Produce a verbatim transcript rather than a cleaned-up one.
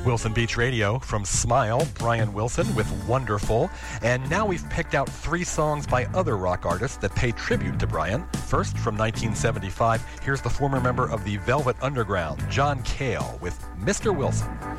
Wilson Beach Radio from Smile, Brian Wilson with Wonderful. And now we've picked out three songs by other rock artists that pay tribute to Brian. First, from nineteen seventy-five, here's the former member of the Velvet Underground, John Cale, with Mister Wilson.